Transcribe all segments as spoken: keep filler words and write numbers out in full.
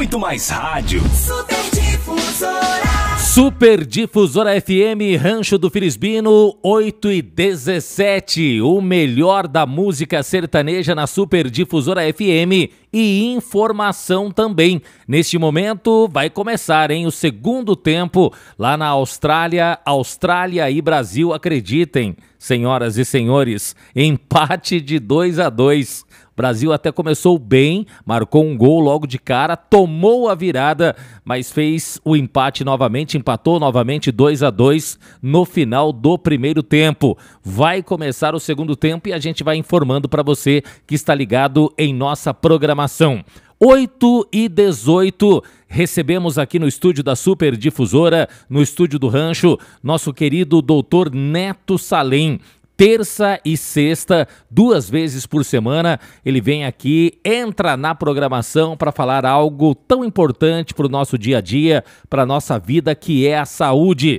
muito mais rádio. Super Difusora. Super Difusora F M, Rancho do Filisbino, oito e dezessete. O melhor da música sertaneja na Super Difusora F M e informação também. Neste momento vai começar, hein, o segundo tempo lá na Austrália, Austrália e Brasil, acreditem, senhoras e senhores, empate de dois a dois. Brasil até começou bem, marcou um gol logo de cara, tomou a virada, mas fez o empate novamente, empatou novamente dois a dois no final do primeiro tempo. Vai começar o segundo tempo e a gente vai informando para você que está ligado em nossa programação. oito e dezoito, recebemos aqui no estúdio da Super Difusora, no estúdio do Rancho, nosso querido doutor Neto Salem. Terça e sexta, duas vezes por semana, ele vem aqui, entra na programação para falar algo tão importante para o nosso dia a dia, para a nossa vida, que é a saúde.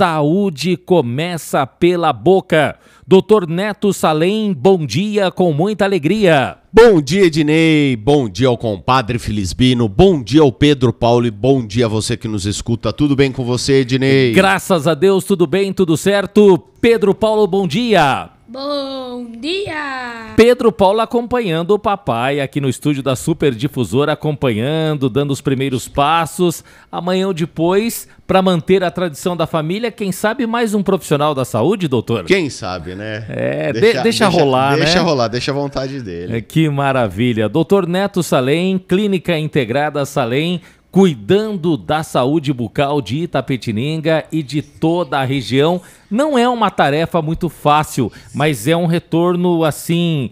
Saúde começa pela boca. doutor Neto Salem, bom dia, com muita alegria. Bom dia, Ednei, bom dia ao compadre Filisbino, bom dia ao Pedro Paulo e bom dia a você que nos escuta. Tudo bem com você, Ednei? Graças a Deus, tudo bem, tudo certo. Pedro Paulo, bom dia. Bom dia! Pedro Paulo acompanhando o papai aqui no estúdio da Super Difusora, acompanhando, dando os primeiros passos. Amanhã ou depois, para manter a tradição da família, quem sabe mais um profissional da saúde, doutor? Quem sabe, né? É, deixa, de, deixa rolar, deixa, né? Deixa rolar, deixa a vontade dele. É, que maravilha. doutor Neto Salem, Clínica Integrada Salem, cuidando da saúde bucal de Itapetininga e de toda a região. Não é uma tarefa muito fácil, mas é um retorno assim,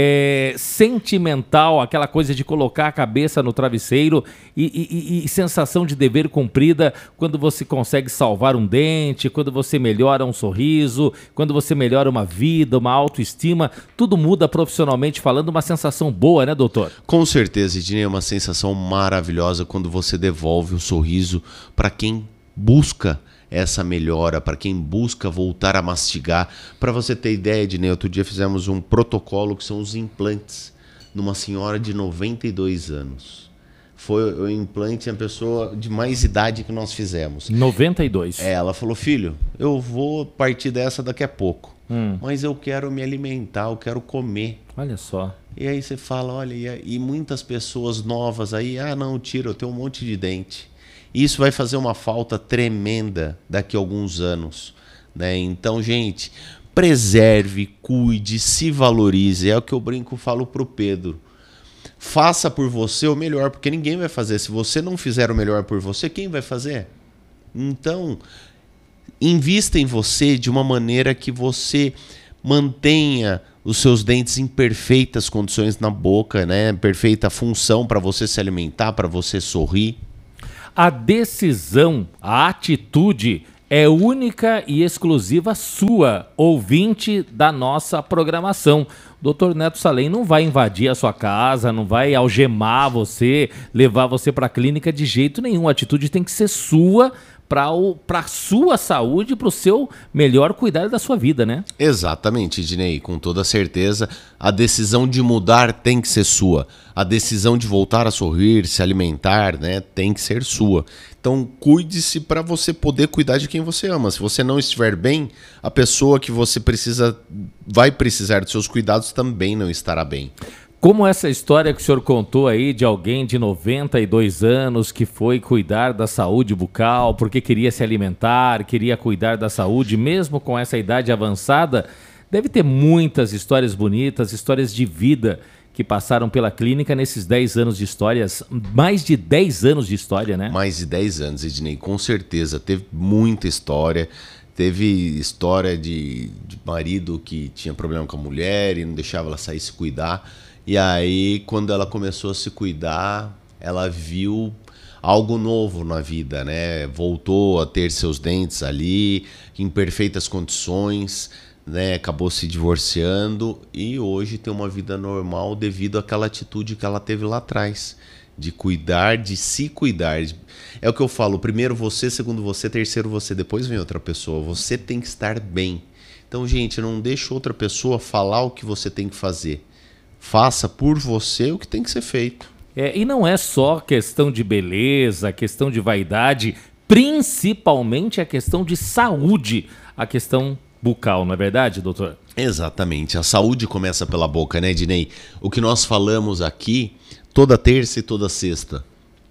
é, sentimental, aquela coisa de colocar a cabeça no travesseiro e, e, e sensação de dever cumprida quando você consegue salvar um dente, quando você melhora um sorriso, quando você melhora uma vida, uma autoestima, tudo muda profissionalmente falando, uma sensação boa, né, doutor? Com certeza, Ednei, é uma sensação maravilhosa quando você devolve o sorriso para quem busca essa melhora, para quem busca voltar a mastigar. Para você ter ideia, Ednei, outro dia fizemos um protocolo que são os implantes numa senhora de noventa e dois anos. Foi o implante, a pessoa de mais idade que nós fizemos. noventa e dois. É, ela falou, filho, eu vou partir dessa daqui a pouco, hum. mas eu quero me alimentar, eu quero comer. Olha só. E aí você fala, olha, e, e muitas pessoas novas aí, ah não, tira, eu tenho um monte de dente. Isso vai fazer uma falta tremenda daqui a alguns anos, né? Então, gente, preserve, cuide, se valorize. É o que eu brinco, falo pro Pedro. Faça por você o melhor, porque ninguém vai fazer. Se você não fizer o melhor por você, quem vai fazer? Então, invista em você de uma maneira que você mantenha os seus dentes em perfeitas condições na boca, né? Perfeita função para você se alimentar, para você sorrir. A decisão, a atitude é única e exclusiva sua, ouvinte da nossa programação. doutor Neto Salem não vai invadir a sua casa, não vai algemar você, levar você para a clínica de jeito nenhum. A atitude tem que ser sua, para a sua saúde, para o seu melhor cuidar da sua vida, né? Exatamente, Ednei, com toda certeza. A decisão de mudar tem que ser sua. A decisão de voltar a sorrir, se alimentar, né, tem que ser sua. Então, cuide-se para você poder cuidar de quem você ama. Se você não estiver bem, a pessoa que você precisa, vai precisar dos seus cuidados também não estará bem. Como essa história que o senhor contou aí de alguém de noventa e dois anos que foi cuidar da saúde bucal porque queria se alimentar, queria cuidar da saúde, mesmo com essa idade avançada, deve ter muitas histórias bonitas, histórias de vida que passaram pela clínica nesses dez anos de histórias, mais de dez anos de história, né? Mais de dez anos, Ednei, com certeza. Teve muita história. Teve história de, de marido que tinha problema com a mulher e não deixava ela sair se cuidar. E aí, quando ela começou a se cuidar, ela viu algo novo na vida, né? Voltou a ter seus dentes ali, em perfeitas condições, né? Acabou se divorciando e hoje tem uma vida normal devido àquela atitude que ela teve lá atrás, de cuidar, de se cuidar. É o que eu falo, primeiro você, segundo você, terceiro você, depois vem outra pessoa. Você tem que estar bem. Então, gente, não deixe outra pessoa falar o que você tem que fazer. Faça por você o que tem que ser feito. É, e não é só questão de beleza, questão de vaidade, principalmente a questão de saúde, a questão bucal, não é verdade, doutor? Exatamente, a saúde começa pela boca, né, Ednei? O que nós falamos aqui toda terça e toda sexta.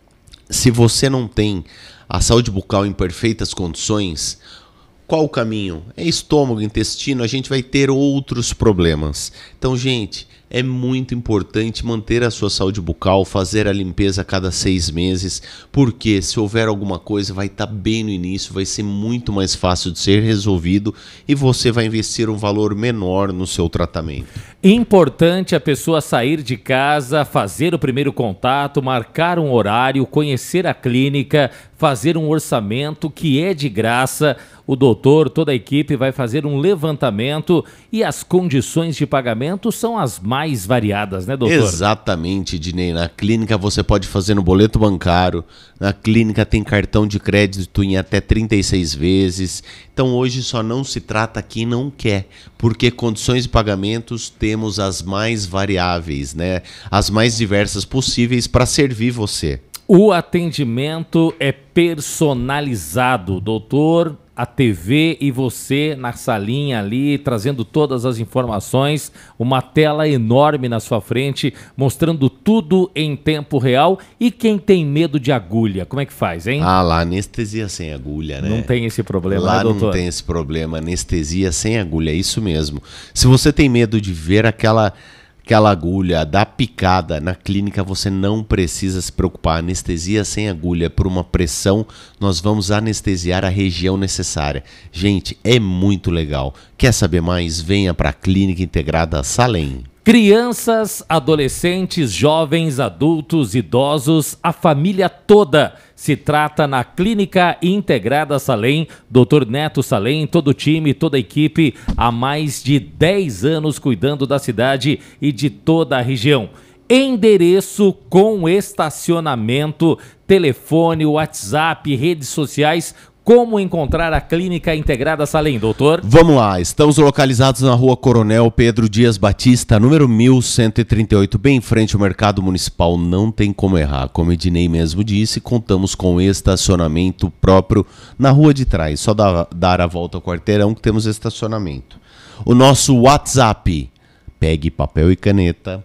Se você não tem a saúde bucal em perfeitas condições, qual o caminho? É estômago, intestino, a gente vai ter outros problemas. Então, gente, é muito importante manter a sua saúde bucal, fazer a limpeza a cada seis meses, porque se houver alguma coisa vai estar bem no início, vai ser muito mais fácil de ser resolvido e você vai investir um valor menor no seu tratamento. Importante a pessoa sair de casa, fazer o primeiro contato, marcar um horário, conhecer a clínica, fazer um orçamento que é de graça. O doutor, toda a equipe vai fazer um levantamento e as condições de pagamento são as mais variadas, né, doutor? Exatamente, Ednei. Na clínica você pode fazer no boleto bancário, na clínica tem cartão de crédito em até trinta e seis vezes. Então hoje só não se trata quem não quer, porque condições de pagamentos temos as mais variáveis, né? As mais diversas possíveis para servir você. O atendimento é personalizado, doutor. A T V e você na salinha ali, trazendo todas as informações, uma tela enorme na sua frente, mostrando tudo em tempo real. E quem tem medo de agulha, como é que faz, hein? Ah, lá, anestesia sem agulha, né? Não tem esse problema, lá né, doutor? Não tem esse problema, anestesia sem agulha, é isso mesmo. Se você tem medo de ver aquela... aquela agulha da picada na clínica, você não precisa se preocupar. Anestesia sem agulha, por uma pressão, nós vamos anestesiar a região necessária. Gente, é muito legal. Quer saber mais? Venha para a Clínica Integrada Salem. Crianças, adolescentes, jovens, adultos, idosos, a família toda se trata na Clínica Integrada Salem. doutor Neto Salem, todo o time, toda a equipe, há mais de dez anos cuidando da cidade e de toda a região. Endereço com estacionamento, telefone, WhatsApp, redes sociais. Como encontrar a Clínica Integrada Salem, doutor? Vamos lá, estamos localizados na rua Coronel Pedro Dias Batista, número mil cento e trinta e oito, bem em frente ao Mercado Municipal. Não tem como errar, como Ednei mesmo disse, contamos com estacionamento próprio na rua de trás. Só dar, dar a volta ao quarteirão que temos estacionamento. O nosso WhatsApp, pegue papel e caneta,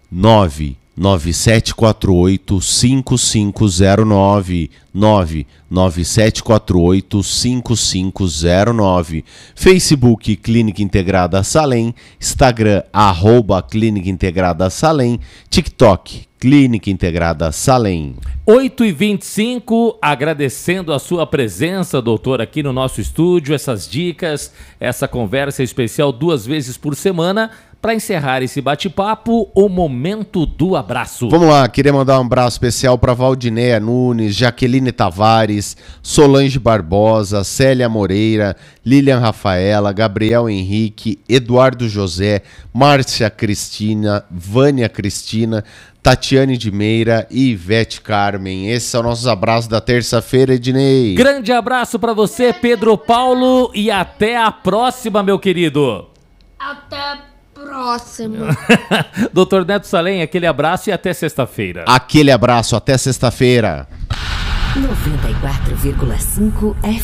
nove nove sete quatro oito cinco cinco zero nove, nove nove sete quatro oito cinco cinco zero nove. Facebook Clínica Integrada Salem, Instagram arroba Clínica Integrada Salem, TikTok Clínica Integrada Salem. oito e vinte e cinco, agradecendo a sua presença, doutor, aqui no nosso estúdio, essas dicas, essa conversa especial duas vezes por semana. Para encerrar esse bate-papo, o momento do abraço. Vamos lá, queria mandar um abraço especial para Valdinéia Nunes, Jaqueline Tavares, Solange Barbosa, Célia Moreira, Lilian Rafaela, Gabriel Henrique, Eduardo José, Márcia Cristina, Vânia Cristina, Tatiane de Meira e Ivete Carmen. Esses são nossos abraços da terça-feira, Ednei. Grande abraço para você, Pedro Paulo, e até a próxima, meu querido. Até a próxima. doutor Neto Salem, aquele abraço e até sexta-feira. Aquele abraço, até sexta-feira. noventa e quatro vírgula cinco F